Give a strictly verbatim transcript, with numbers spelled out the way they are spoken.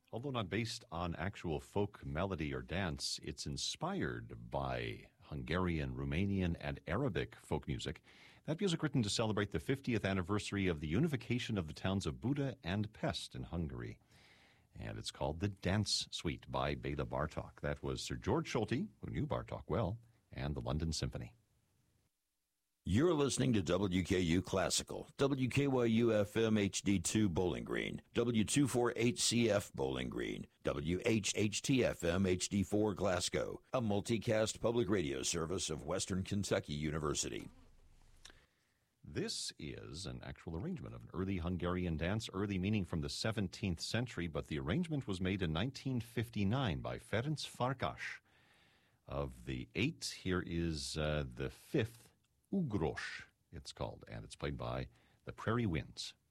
Although not based on actual folk melody or dance, it's inspired by Hungarian, Romanian, and Arabic folk music. That music written to celebrate the fiftieth anniversary of the unification of the towns of Buda and Pest in Hungary. And it's called The Dance Suite by Bela Bartok. That was Sir George Solti, who knew Bartok well, and the London Symphony. You're listening to W K U Classical, W K Y U F M H D two Bowling Green, W two forty-eight C F Bowling Green, W H H T F M H D four Glasgow, a multicast public radio service of Western Kentucky University. This is an actual arrangement of an early Hungarian dance, early meaning from the seventeenth century, but the arrangement was made in nineteen fifty-nine by Ferenc Farkas. Of the eight, here is uh, the fifth, Ugros, it's called, and it's played by the Prairie Winds.